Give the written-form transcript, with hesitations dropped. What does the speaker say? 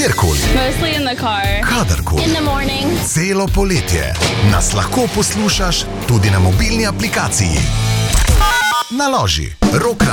kjerkoli, Mostly in the car. kadarkoli. In the morning. Celo poletje nas lahko poslušaš tudi na mobilni aplikaciji. Naloži Rock